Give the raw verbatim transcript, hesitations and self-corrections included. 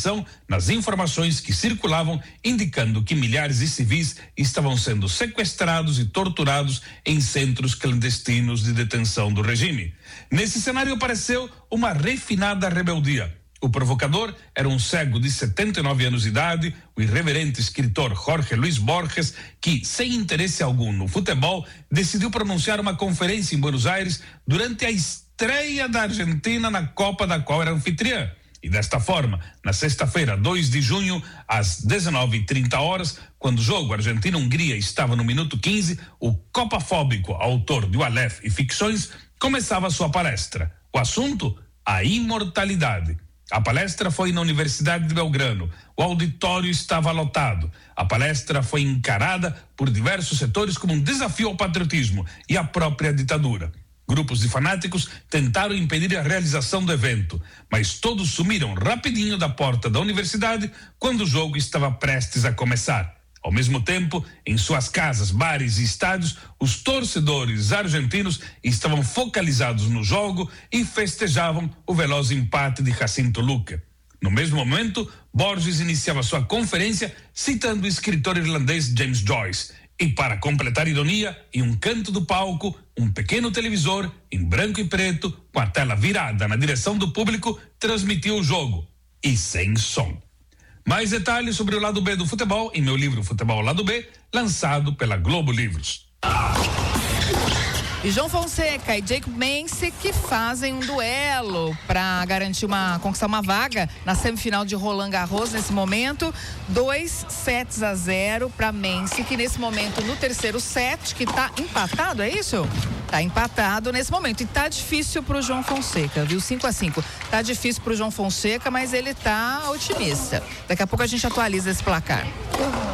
atenção nas informações que circulavam indicando que milhares de civis estavam sendo sequestrados e torturados em centros clandestinos de detenção do regime. Nesse cenário apareceu uma refinada rebeldia. O provocador era um cego de setenta e nove anos de idade, o irreverente escritor Jorge Luis Borges, que, sem interesse algum no futebol, decidiu pronunciar uma conferência em Buenos Aires durante a estreia da Argentina na Copa da qual era anfitriã. E desta forma, na sexta-feira, dois de junho, às dezenove e trinta horas, quando o jogo Argentina-Hungria estava no minuto quinze, o copafóbico autor de O Aleph e Ficções começava sua palestra. O assunto? A imortalidade. A palestra foi na Universidade de Belgrano. O auditório estava lotado. A palestra foi encarada por diversos setores como um desafio ao patriotismo e à própria ditadura. Grupos de fanáticos tentaram impedir a realização do evento, mas todos sumiram rapidinho da porta da universidade quando o jogo estava prestes a começar. Ao mesmo tempo, em suas casas, bares e estádios, os torcedores argentinos estavam focalizados no jogo e festejavam o veloz empate de Jacinto Luque. No mesmo momento, Borges iniciava sua conferência citando o escritor irlandês James Joyce. E para completar a ironia, em um canto do palco, um pequeno televisor em branco e preto, com a tela virada na direção do público, transmitiu o jogo. E sem som. Mais detalhes sobre o lado B do futebol em meu livro Futebol Lado B, lançado pela Globo Livros. E João Fonseca e Jacob Mense que fazem um duelo para garantir uma conquistar uma vaga na semifinal de Roland Garros nesse momento. Dois sets a zero para Mense, que nesse momento no terceiro set que tá empatado, é isso? Tá empatado nesse momento e tá difícil pro João Fonseca, viu? cinco a cinco. Tá difícil pro João Fonseca, mas ele tá otimista. Daqui a pouco a gente atualiza esse placar.